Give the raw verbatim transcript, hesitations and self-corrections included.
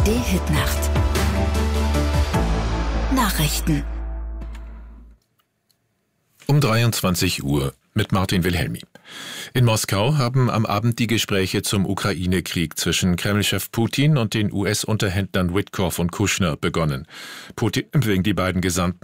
A R D-Hitnacht. Nachrichten. Um dreiundzwanzig Uhr mit Martin Wilhelmi. In Moskau haben am Abend die Gespräche zum Ukraine-Krieg zwischen Kreml-Chef Putin und den U S-Unterhändlern Witkoff und Kushner begonnen. Putin empfing die beiden Gesandten